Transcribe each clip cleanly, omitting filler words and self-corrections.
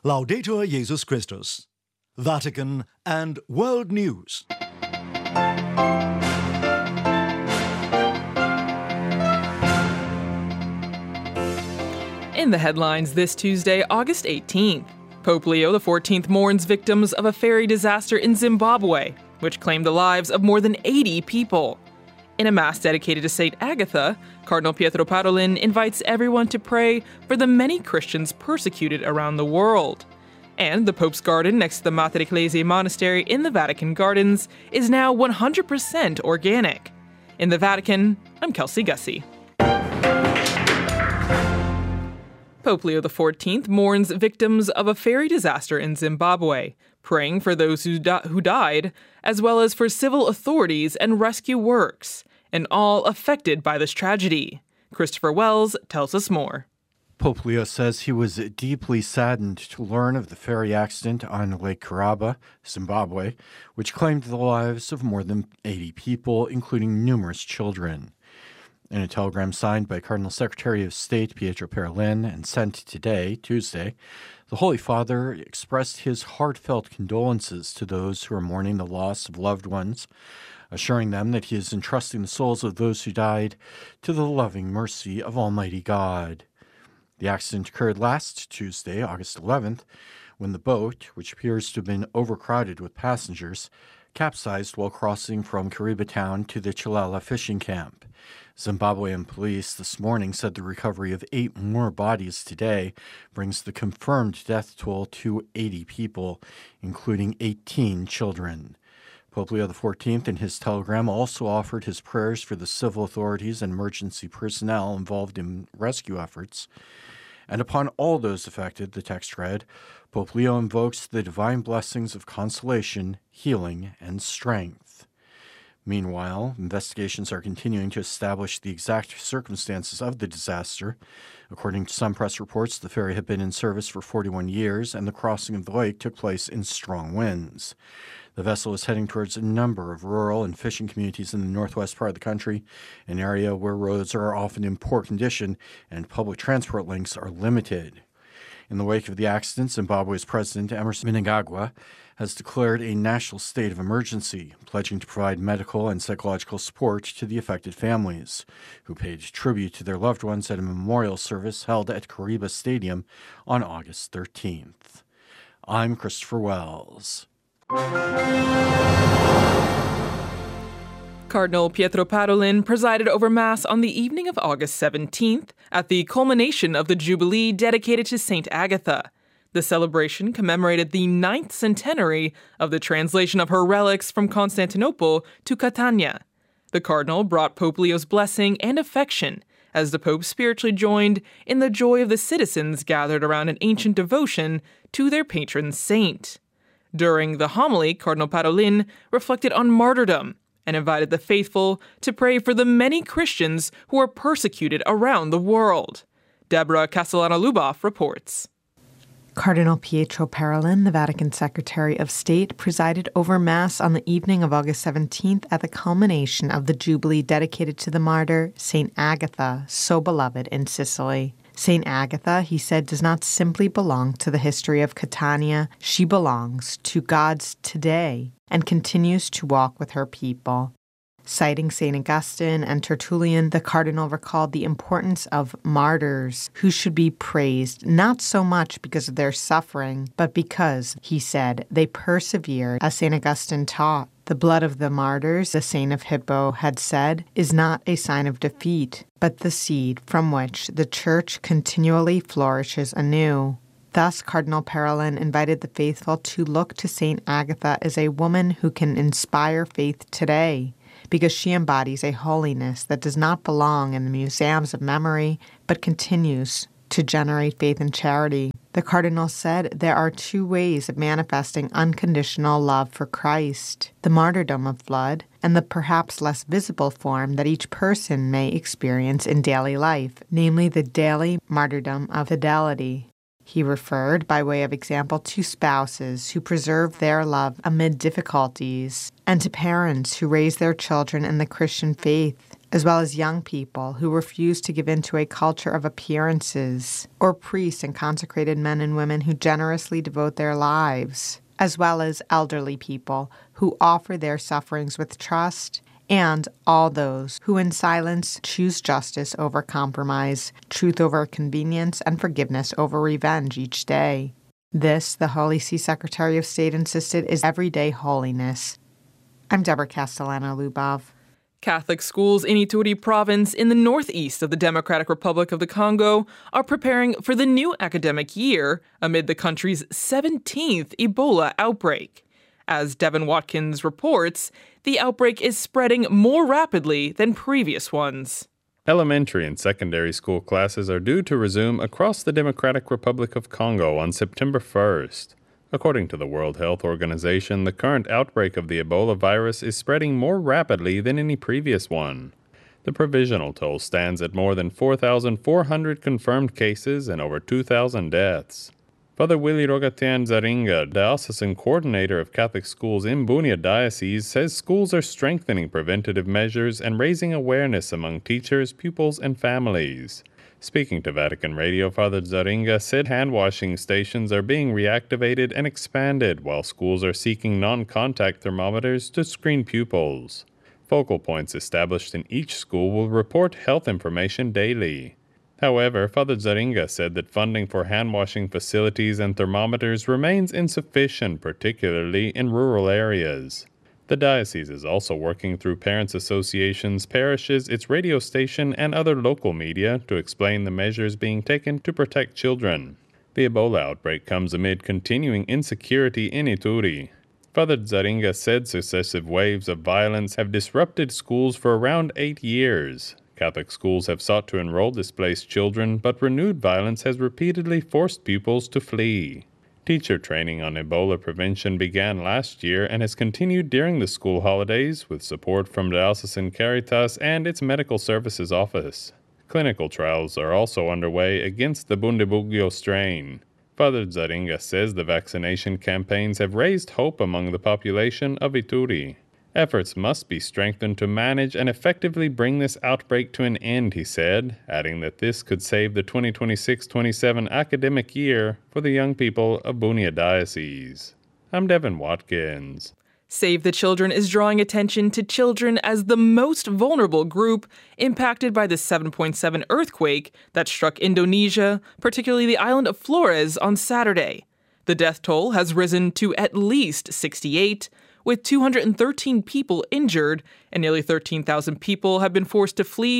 Laudetur Jesus Christus. Vatican and World News. In the headlines this Tuesday, August 18th, Pope Leo XIV mourns victims of a ferry disaster in Zimbabwe, which claimed the lives of more than 80 people. In a mass dedicated to St. Agatha, Cardinal Pietro Parolin invites everyone to pray for the many Christians persecuted around the world. And the Pope's garden next to the Mater Ecclesiae Monastery in the Vatican Gardens is now 100% organic. In the Vatican, I'm Kelsey Gussie. Pope Leo XIV mourns victims of a ferry disaster in Zimbabwe, praying for those who died, as well as for civil authorities and rescue works, and all affected by this tragedy. Christopher Wells tells us more. Pope Leo says he was deeply saddened to learn of the ferry accident on Lake Kariba, Zimbabwe, which claimed the lives of more than 80 people, including numerous children. In a telegram signed by Cardinal Secretary of State Pietro Parolin and sent today, Tuesday, the Holy Father expressed his heartfelt condolences to those who are mourning the loss of loved ones, assuring them that he is entrusting the souls of those who died to the loving mercy of Almighty God. The accident occurred last Tuesday, August 11th, when the boat, which appears to have been overcrowded with passengers, capsized while crossing from Kariba town to the Chilala fishing camp. Zimbabwean police this morning said the recovery of 8 more bodies today brings the confirmed death toll to 80 people, including 18 children. Pope Leo XIV in his telegram also offered his prayers for the civil authorities and emergency personnel involved in rescue efforts. And upon all those affected, the text read, Pope Leo invokes the divine blessings of consolation, healing, and strength. Meanwhile, investigations are continuing to establish the exact circumstances of the disaster. According to some press reports, the ferry had been in service for 41 years, and the crossing of the lake took place in strong winds. The vessel was heading towards a number of rural and fishing communities in the northwest part of the country, an area where roads are often in poor condition and public transport links are limited. In the wake of the accident, Zimbabwe's President Emmerson Mnangagwa has declared a national state of emergency, pledging to provide medical and psychological support to the affected families, who paid tribute to their loved ones at a memorial service held at Kariba Stadium on August 13th. I'm Christopher Wells. Cardinal Pietro Parolin presided over Mass on the evening of August 17th at the culmination of the Jubilee dedicated to St. Agatha. The celebration commemorated the 9th centenary of the translation of her relics from Constantinople to Catania. The Cardinal brought Pope Leo's blessing and affection as the Pope spiritually joined in the joy of the citizens gathered around an ancient devotion to their patron saint. During the homily, Cardinal Parolin reflected on martyrdom and invited the faithful to pray for the many Christians who are persecuted around the world. Deborah Castellano-Luboff reports. Cardinal Pietro Parolin, the Vatican Secretary of State, presided over Mass on the evening of August 17th at the culmination of the Jubilee dedicated to the martyr St. Agatha, so beloved in Sicily. St. Agatha, he said, does not simply belong to the history of Catania. She belongs to God's today and continues to walk with her people. Citing St. Augustine and Tertullian, the cardinal recalled the importance of martyrs who should be praised not so much because of their suffering, but because, he said, they persevered, as St. Augustine taught. The blood of the martyrs, the saint of Hippo had said, is not a sign of defeat, but the seed from which the Church continually flourishes anew. Thus, Cardinal Parolin invited the faithful to look to St. Agatha as a woman who can inspire faith today, because she embodies a holiness that does not belong in the museums of memory, but continues to generate faith and charity. The Cardinal said there are 2 ways of manifesting unconditional love for Christ: the martyrdom of blood and the perhaps less visible form that each person may experience in daily life, namely the daily martyrdom of fidelity. He referred, by way of example, to spouses who preserve their love amid difficulties, and to parents who raise their children in the Christian faith. as well as young people who refuse to give in to a culture of appearances, or priests and consecrated men and women who generously devote their lives, as well as elderly people who offer their sufferings with trust, and all those who in silence choose justice over compromise, truth over convenience, and forgiveness over revenge each day. This, the Holy See Secretary of State insisted, is everyday holiness. I'm Deborah Castellano-Lubov. Catholic schools in Ituri province in the northeast of the Democratic Republic of the Congo are preparing for the new academic year amid the country's 17th Ebola outbreak. As Devin Watkins reports, the outbreak is spreading more rapidly than previous ones. Elementary and secondary school classes are due to resume across the Democratic Republic of Congo on September 1st. According to the World Health Organization, the current outbreak of the Ebola virus is spreading more rapidly than any previous one. The provisional toll stands at more than 4,400 confirmed cases and over 2,000 deaths. Father Willie Rogatian Zaringa, diocesan coordinator of Catholic schools in Bunia Diocese, says schools are strengthening preventative measures and raising awareness among teachers, pupils, and families. Speaking to Vatican Radio, Father Zaringa said hand-washing stations are being reactivated and expanded, while schools are seeking non-contact thermometers to screen pupils. Focal points established in each school will report health information daily. However, Father Zaringa said that funding for hand-washing facilities and thermometers remains insufficient, particularly in rural areas. The diocese is also working through parents' associations, parishes, its radio station, and other local media to explain the measures being taken to protect children. The Ebola outbreak comes amid continuing insecurity in Ituri. Father Zaringa said successive waves of violence have disrupted schools for around 8 years. Catholic schools have sought to enroll displaced children, but renewed violence has repeatedly forced pupils to flee. Teacher training on Ebola prevention began last year and has continued during the school holidays with support from Diocesan Caritas and its Medical Services Office. Clinical trials are also underway against the Bundibugyo strain. Father Zaringa says the vaccination campaigns have raised hope among the population of Ituri. Efforts must be strengthened to manage and effectively bring this outbreak to an end, he said, adding that this could save the 2026-27 academic year for the young people of Bunia Diocese. I'm Devin Watkins. Save the Children is drawing attention to children as the most vulnerable group impacted by the 7.7 earthquake that struck Indonesia, particularly the island of Flores, on Saturday. The death toll has risen to at least 68, with 213 people injured, and nearly 13,000 people have been forced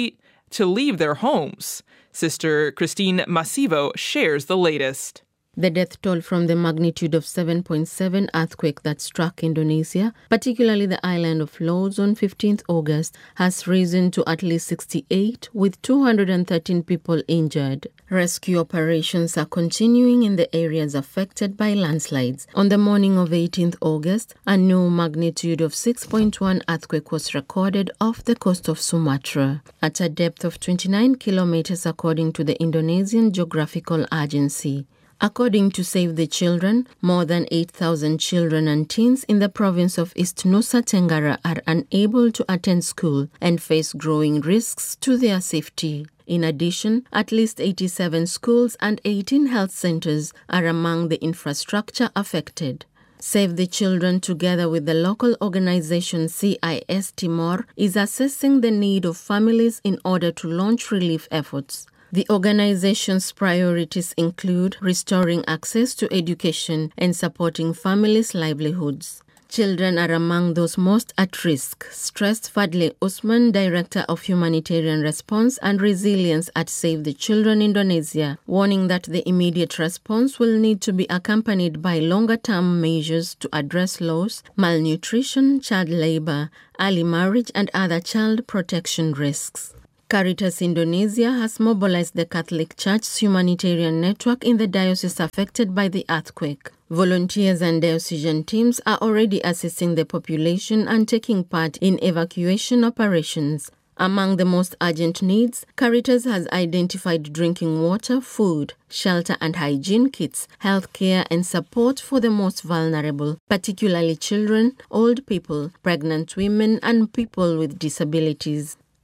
to leave their homes. Sister Christine Masivo shares the latest. The death toll from the magnitude of 7.7 earthquake that struck Indonesia, particularly the island of Flores on 15th August, has risen to at least 68, with 213 people injured. Rescue operations are continuing in the areas affected by landslides. On the morning of 18th August, a new magnitude of 6.1 earthquake was recorded off the coast of Sumatra, at a depth of 29 kilometers according to the Indonesian Geographical Agency. According to Save the Children, more than 8,000 children and teens in the province of East Nusa Tenggara are unable to attend school and face growing risks to their safety. In addition, at least 87 schools and 18 health centers are among the infrastructure affected. Save the Children, together with the local organization CIS Timor, is assessing the need of families in order to launch relief efforts. The organization's priorities include restoring access to education and supporting families' livelihoods. Children are among those most at risk, stressed Fadli Usman, Director of Humanitarian Response and Resilience at Save the Children Indonesia, warning that the immediate response will need to be accompanied by longer-term measures to address loss, malnutrition, child labor, early marriage, and other child protection risks. Caritas Indonesia has mobilized the Catholic Church's humanitarian network in the diocese affected by the earthquake. Volunteers and diocesan teams are already assisting the population and taking part in evacuation operations. Among the most urgent needs, Caritas has identified drinking water, food, shelter and hygiene kits, healthcare and support for the most vulnerable, particularly children, old people, pregnant women and people with disabilities.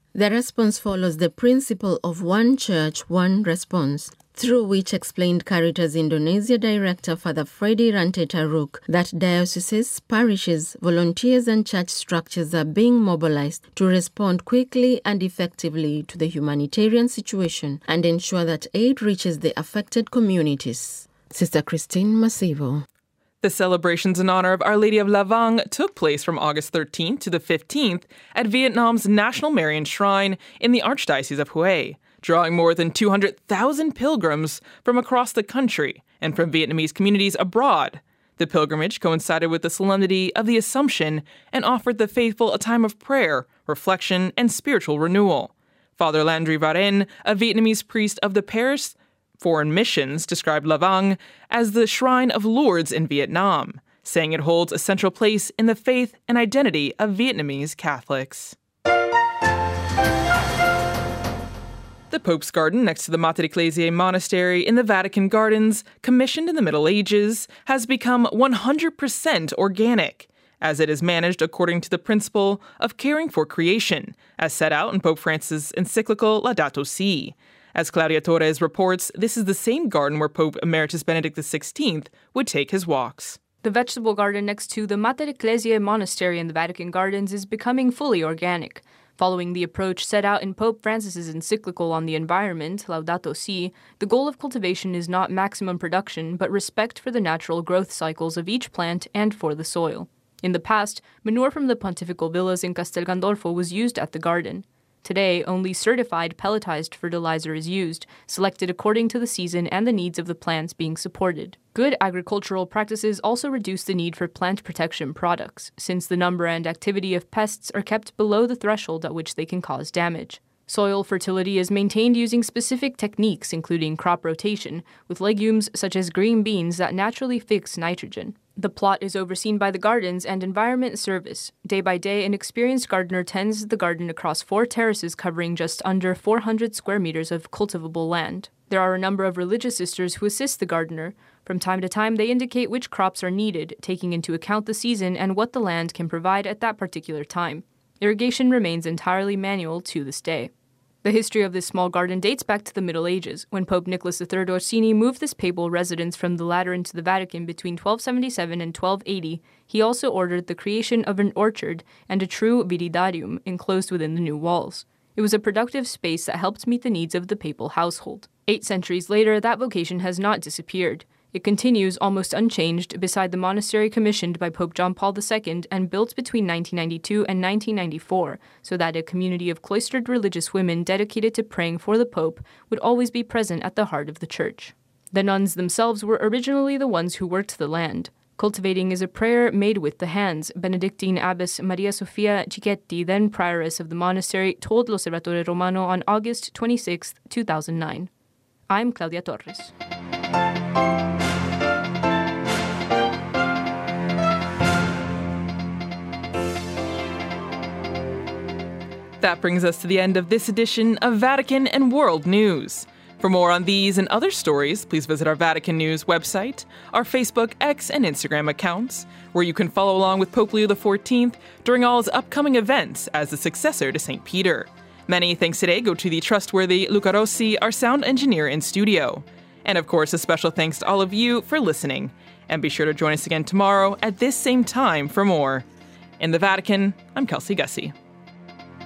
The response follows the principle of one church, one response, through which explained Caritas Indonesia Director Father Freddy Rante Taruk that dioceses, parishes, volunteers and church structures are being mobilized to respond quickly and effectively to the humanitarian situation and ensure that aid reaches the affected communities. Sister Christine Masivo. The celebrations in honor of Our Lady of Lavang took place from August 13th to the 15th at Vietnam's National Marian Shrine in the Archdiocese of Hue, drawing more than 200,000 pilgrims from across the country and from Vietnamese communities abroad. The pilgrimage coincided with the solemnity of the Assumption and offered the faithful a time of prayer, reflection, and spiritual renewal. Father Landry Varen, a Vietnamese priest of the Paris Foreign Missions, described Lavang as the Shrine of Lourdes in Vietnam, saying it holds a central place in the faith and identity of Vietnamese Catholics. The Pope's Garden next to the Mater Ecclesiae Monastery in the Vatican Gardens, commissioned in the Middle Ages, has become 100% organic, as it is managed according to the principle of caring for creation, as set out in Pope Francis' encyclical Laudato Si'. As Claudia Torres reports, this is the same garden where Pope Emeritus Benedict XVI would take his walks. The vegetable garden next to the Mater Ecclesiae Monastery in the Vatican Gardens is becoming fully organic. Following the approach set out in Pope Francis' encyclical on the environment, Laudato Si', the goal of cultivation is not maximum production, but respect for the natural growth cycles of each plant and for the soil. In the past, manure from the pontifical villas in Castel Gandolfo was used at the garden. Today, only certified pelletized fertilizer is used, selected according to the season and the needs of the plants being supported. Good agricultural practices also reduce the need for plant protection products, since the number and activity of pests are kept below the threshold at which they can cause damage. Soil fertility is maintained using specific techniques, including crop rotation, with legumes such as green beans that naturally fix nitrogen. The plot is overseen by the Gardens and Environment Service. Day by day, an experienced gardener tends the garden across 4 terraces covering just under 400 square meters of cultivable land. There are a number of religious sisters who assist the gardener. From time to time, they indicate which crops are needed, taking into account the season and what the land can provide at that particular time. Irrigation remains entirely manual to this day. The history of this small garden dates back to the Middle Ages, when Pope Nicholas III Orsini moved this papal residence from the Lateran to the Vatican between 1277 and 1280. He also ordered the creation of an orchard and a true viridarium enclosed within the new walls. It was a productive space that helped meet the needs of the papal household. 8 centuries later, that vocation has not disappeared. It continues almost unchanged beside the monastery commissioned by Pope John Paul II and built between 1992 and 1994, so that a community of cloistered religious women dedicated to praying for the Pope would always be present at the heart of the church. The nuns themselves were originally the ones who worked the land. Cultivating is a prayer made with the hands, Benedictine Abbess Maria Sofia Cicchetti, then prioress of the monastery, told L'Osservatore Romano on August 26, 2009. I'm Claudia Torres. That brings us to the end of this edition of Vatican and World News. For more on these and other stories, please visit our Vatican News website, our Facebook, X, and Instagram accounts, where you can follow along with Pope Leo XIV during all his upcoming events as the successor to St. Peter. Many thanks today go to the trustworthy Luca Rossi, our sound engineer in studio. And of course, a special thanks to all of you for listening. And be sure to join us again tomorrow at this same time for more. In the Vatican, I'm Kelsey Gussie.